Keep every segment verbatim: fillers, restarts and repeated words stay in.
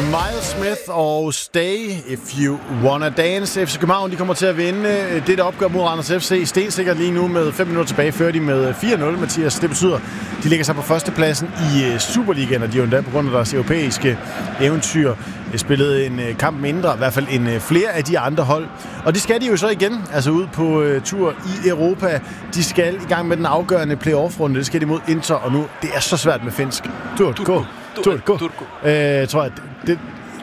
Miles Smith og Stay If You Wanna Dance. F C København de kommer til at vinde dette opgør mod Randers F C. Stensikkert lige nu med fem minutter tilbage, fører de med fire nul, Mathias. Det betyder, de ligger sig på førstepladsen i Superligaen, og de er jo endda på grund af deres europæiske eventyr spillede en kamp mindre, i hvert fald en flere af de andre hold. Og det skal de jo så igen, altså ud på uh, tur i Europa. De skal i gang med den afgørende playoff-runde. Det skal de mod Inter, og nu, det er så svært med finsk. Turko. Turko. Turko. Øh, tror jeg, det,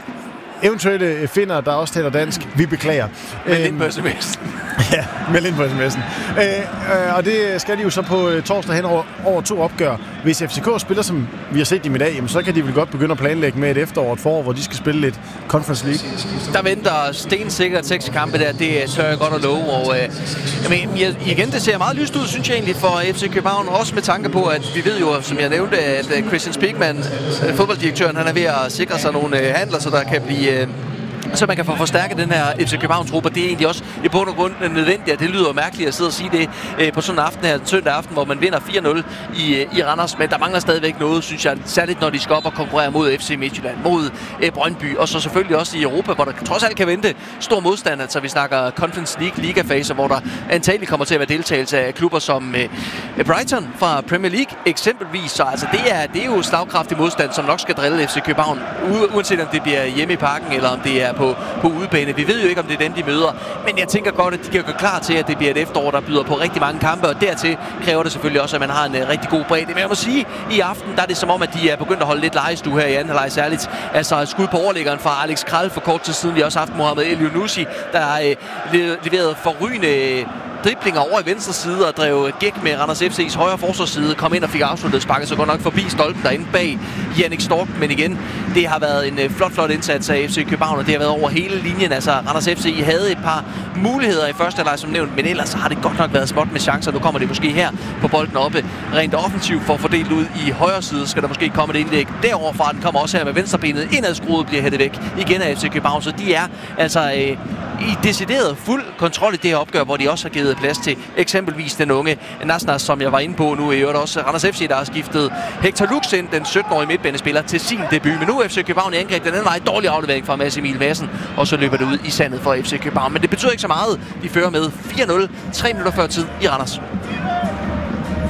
eventuelle finder, der også taler dansk, vi beklager. Meld ind på sms'en. Ja, meld ind på sms'en. Øh, øh, og det skal de jo så på øh, torsdag hen over, over to opgør. Hvis F C K spiller, som vi har set dem i dag, jamen, så kan de vel godt begynde at planlægge med et efterår, et forår, hvor de skal spille lidt Conference League. Der venter stensikkert seks kampe der, det tør jeg godt at love. Og, øh, jamen, jeg, igen, det ser meget lyst ud, synes jeg egentlig, for F C København. Også med tanke på, at vi ved jo, som jeg nævnte, at Christian Spigman, fodbolddirektøren, han er ved at sikre sig nogle øh, handler, så der kan blive... Øh, så man kan få forstærket den her F C København-truppe, og det er egentlig også i bund og grund nødvendigt, og det lyder mærkeligt at sidde og sige det øh, på sådan en aften her, søndag aften, hvor man vinder fire nul i, i Randers, men der mangler stadigvæk noget, synes jeg, særligt når de skal op og konkurrere mod F C Midtjylland, mod øh, Brøndby, og så selvfølgelig også i Europa, hvor der trods alt kan vente stor modstand, altså vi snakker Conference League, ligafaser, hvor der antageligt kommer til at være deltagelse af klubber som øh, Brighton fra Premier League eksempelvis, så altså det er, det er jo slagkraftig modstand, som nok skal drille F C København, uanset om det bliver hjemme i parken, eller om det er på på udebane. Vi ved jo ikke, om det er den, de møder, men jeg tænker godt, at de kan gå klar til, at det bliver et efterår, der byder på rigtig mange kampe, og dertil kræver det selvfølgelig også, at man har en uh, rigtig god bredde. Men jeg må sige, i aften, der er det som om, at de er begyndt at holde lidt legestue her i anden halvleg særligt. Altså skud på overlæggeren fra Alex Kral for kort tid siden. Vi har også haft Mohamed Elyounoussi, der har uh, leveret forrygende driblinger over i venstre side og drev gæk med Randers F C's højre forsvarsside, kom ind og fik afsluttet sparket så godt nok forbi stolpen derinde bag Jannik Stork, men igen, det har været en flot, flot indsats af F C København, og det har været over hele linjen. Altså Randers F C havde et par muligheder i første halvleg som nævnt, men ellers har det godt nok været småt med chancer. Nu kommer det måske her på bolden oppe rent offensivt for at fordele ud i højre side, skal der måske komme et indlæg derover fra. Den kommer også her med venstrebenet indadskruet, bliver hættet væk igen af F C København, så de er altså øh, i decideret fuld kontrol i det her opgør, hvor de også har givet plads til eksempelvis den unge Nasnas, som jeg var inde på nu, i øvrigt også Randers F C, der har skiftet Hector Lux ind, den sytten-årige midtbanespiller, til sin debut. Men nu er F C København i angreb. Den anden var en dårlig aflevering fra Mads Emil Madsen, og så løber det ud i sandet for F C København. Men det betyder ikke så meget. De fører med fire nul, tre minutter før tid i Randers.